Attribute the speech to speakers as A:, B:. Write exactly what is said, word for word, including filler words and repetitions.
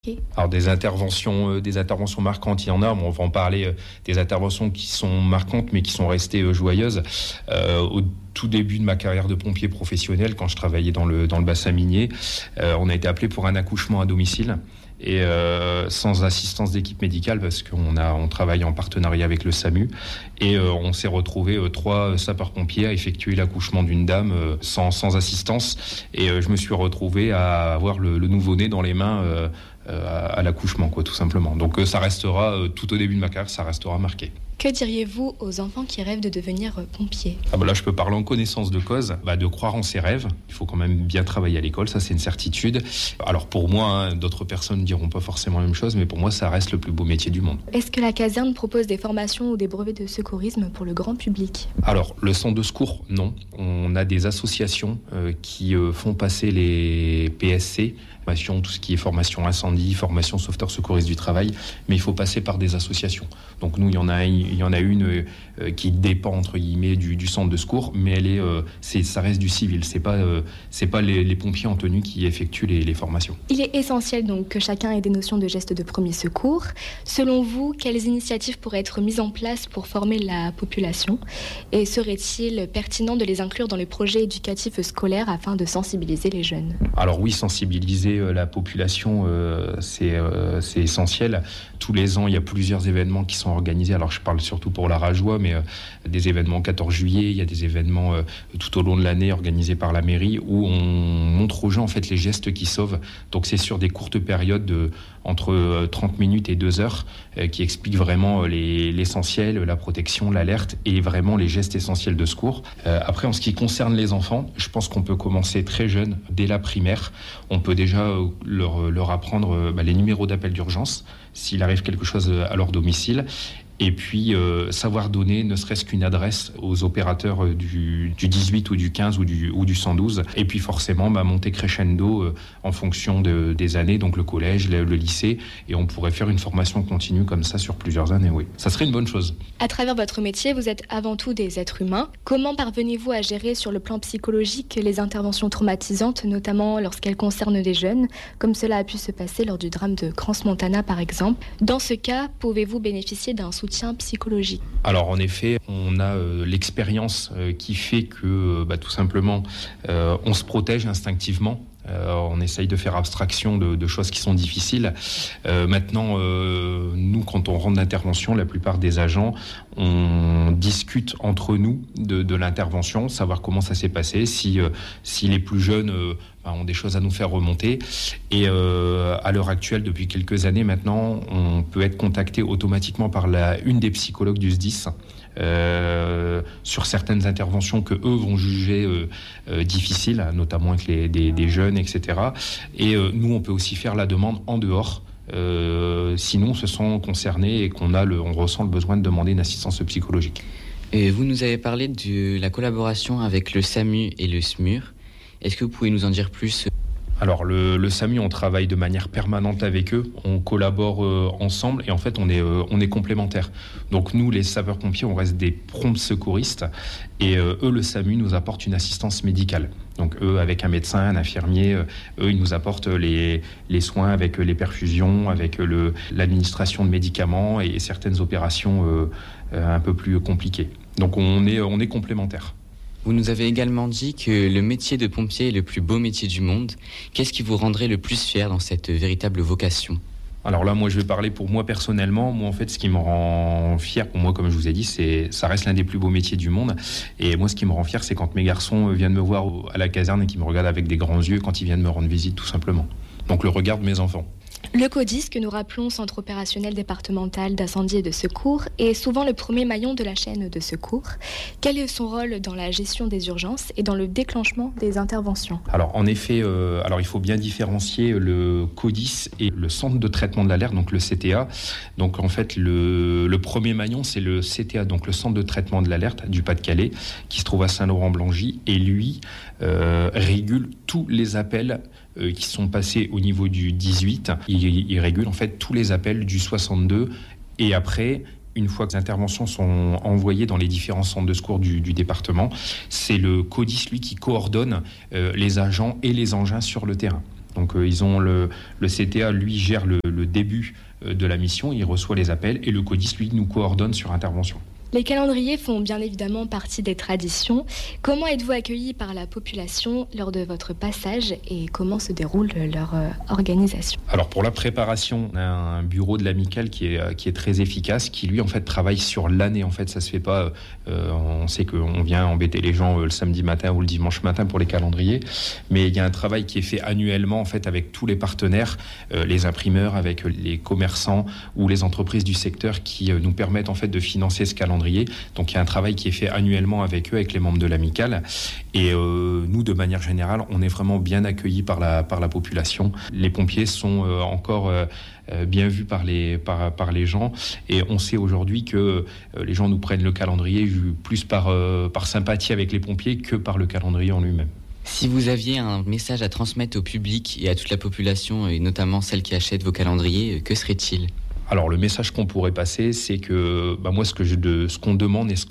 A: Okay.
B: Alors des interventions, euh, des interventions marquantes, il y en a. On va en parler. Euh, des interventions qui sont marquantes, mais qui sont restées euh, joyeuses. Euh, au tout début de ma carrière de pompier professionnel, quand je travaillais dans le dans le bassin minier, euh, on a été appelé pour un accouchement à domicile. Et euh, sans assistance d'équipe médicale, parce qu'on a on travaille en partenariat avec le SAMU, et euh, on s'est retrouvé euh, trois sapeurs-pompiers à effectuer l'accouchement d'une dame euh, sans sans assistance, et euh, je me suis retrouvé à avoir le, le nouveau-né dans les mains euh, euh, à, à l'accouchement, quoi, tout simplement. Donc euh, ça restera euh, tout au début de ma carrière, ça restera marqué.
A: Que diriez-vous aux enfants qui rêvent de devenir pompiers ?
B: Ah bah là, je peux parler en connaissance de cause, bah de croire en ses rêves. Il faut quand même bien travailler à l'école, ça c'est une certitude. Alors pour moi, hein, d'autres personnes ne diront pas forcément la même chose, mais pour moi, ça reste le plus beau métier du monde.
A: Est-ce que la caserne propose des formations ou des brevets de secourisme pour le grand public ?
B: Alors, le centre de secours, non. On a des associations euh, qui euh, font passer les P S C, formation, tout ce qui est formation incendie, formation sauveteur secouriste du travail, mais il faut passer par des associations. Donc nous, il y en a, il y en a une euh, qui dépend entre guillemets du, du centre de secours, mais elle est, euh, c'est, ça reste du civil. C'est pas, euh, c'est pas les, les pompiers en tenue qui effectuent les, les formations.
A: Il est essentiel donc que chacun ait des notions de gestes de premier secours. Selon vous, quelles initiatives pourraient être mises en place pour former la population ? Et serait-il pertinent de les inclure dans les projets éducatifs scolaires afin de sensibiliser les jeunes ?
B: Alors oui, sensibiliser la population, euh, c'est, euh, c'est essentiel. Tous les ans, il y a plusieurs événements qui sont organisés. Alors, je parle surtout pour la Rajoie, mais euh, des événements quatorze juillet, il y a des événements euh, tout au long de l'année organisés par la mairie où on montre aux gens en fait les gestes qui sauvent. Donc, c'est sur des courtes périodes de entre trente minutes et deux heures euh, qui expliquent vraiment les, l'essentiel, la protection, l'alerte et vraiment les gestes essentiels de secours. Euh, après, en ce qui concerne les enfants, je pense qu'on peut commencer très jeune, dès la primaire. On peut déjà euh, leur, leur apprendre euh, bah, les numéros d'appel d'urgence s'il arrive quelque chose à leur domicile. Et puis, euh, savoir donner ne serait-ce qu'une adresse aux opérateurs du, du dix-huit ou du quinze ou du, ou du cent douze. Et puis, forcément, bah, monter crescendo euh, en fonction de, des années, donc le collège, le, le lycée. Et on pourrait faire une formation continue comme ça sur plusieurs années, oui. Ça serait une bonne chose.
A: À travers votre métier, vous êtes avant tout des êtres humains. Comment parvenez-vous à gérer sur le plan psychologique les interventions traumatisantes, notamment lorsqu'elles concernent des jeunes, comme cela a pu se passer lors du drame de Crans-Montana, par exemple ? Dans ce cas, pouvez-vous bénéficier d'un soutien psychologique ?
B: Alors en effet, on a euh, l'expérience euh, qui fait que euh, bah, tout simplement euh, on se protège instinctivement. Euh, on essaye de faire abstraction de, de choses qui sont difficiles. Euh, maintenant, euh, nous, quand on rentre d'intervention, la plupart des agents, on discute entre nous de, de l'intervention, savoir comment ça s'est passé, si, euh, si les plus jeunes euh, bah, ont des choses à nous faire remonter. Et euh, à l'heure actuelle, depuis quelques années maintenant, on peut être contacté automatiquement par la, une des psychologues du S D I S. Euh, sur certaines interventions que eux vont juger euh, euh, difficiles, notamment avec les, des, des jeunes, et cetera. Et euh, nous, on peut aussi faire la demande en dehors. Euh, sinon, on se sent concerné et qu'on a le, on ressent le besoin de demander une assistance psychologique.
C: Et vous nous avez parlé de la collaboration avec le SAMU et le S M U R. Est-ce que vous pouvez nous en dire plus ?
B: Alors le, le SAMU, on travaille de manière permanente avec eux, on collabore euh, ensemble et en fait on est, euh, on est complémentaires. Donc nous, les sapeurs-pompiers, on reste des prompts secouristes et euh, eux, le SAMU, nous apporte une assistance médicale. Donc eux, avec un médecin, un infirmier, euh, eux, ils nous apportent les, les soins avec les perfusions, avec le, l'administration de médicaments et certaines opérations euh, euh, un peu plus compliquées. Donc on est, on est complémentaires.
C: Vous nous avez également dit que le métier de pompier est le plus beau métier du monde. Qu'est-ce qui vous rendrait le plus fier dans cette véritable vocation ?
B: Alors là, moi, je vais parler pour moi personnellement. Moi, en fait, ce qui me rend fier, pour moi, comme je vous ai dit, c'est, ça reste l'un des plus beaux métiers du monde. Et moi, ce qui me rend fier, c'est quand mes garçons viennent me voir à la caserne et qu'ils me regardent avec des grands yeux quand ils viennent me rendre visite, tout simplement. Donc, le regard de mes enfants.
A: Le CODIS, que nous rappelons Centre opérationnel départemental d'incendie et de secours, est souvent le premier maillon de la chaîne de secours. Quel est son rôle dans la gestion des urgences et dans le déclenchement des interventions ?
B: Alors en effet, euh, alors il faut bien différencier le CODIS et le centre de traitement de l'alerte, donc le C T A. Donc en fait, le, le premier maillon, c'est le C T A, donc le centre de traitement de l'alerte du Pas-de-Calais, qui se trouve à Saint-Laurent-Blangy, et lui euh, régule tous les appels euh, qui sont passés au niveau du dix-huit. Il, il régule en fait tous les appels du soixante-deux et après, une fois que les interventions sont envoyées dans les différents centres de secours du, du département, c'est le CODIS, lui, qui coordonne euh, les agents et les engins sur le terrain. Donc euh, ils ont le, le C T A, lui, gère le, le début euh, de la mission, il reçoit les appels et le CODIS, lui, nous coordonne sur intervention.
A: Les calendriers font bien évidemment partie des traditions. Comment êtes-vous accueillis par la population lors de votre passage et comment se déroule leur euh, organisation ?
B: Alors pour la préparation, on a un bureau de l'amicale qui est, qui est très efficace, qui lui en fait travaille sur l'année. En fait, ça se fait pas. Euh, on sait qu'on vient embêter les gens euh, le samedi matin ou le dimanche matin pour les calendriers, mais il y a un travail qui est fait annuellement en fait avec tous les partenaires, euh, les imprimeurs, avec les commerçants ou les entreprises du secteur qui euh, nous permettent en fait de financer ce calendrier. Donc il y a un travail qui est fait annuellement avec eux, avec les membres de l'amicale. Et euh, nous, de manière générale, on est vraiment bien accueillis par la, par la population. Les pompiers sont euh, encore euh, bien vus par les, par, par les gens. Et on sait aujourd'hui que euh, les gens nous prennent le calendrier plus par, euh, par sympathie avec les pompiers que par le calendrier en lui-même.
C: Si vous aviez un message à transmettre au public et à toute la population, et notamment celle qui achète vos calendriers, que serait-il ?
B: Alors le message qu'on pourrait passer, c'est que bah, moi, ce, que je, de, ce qu'on demande et ce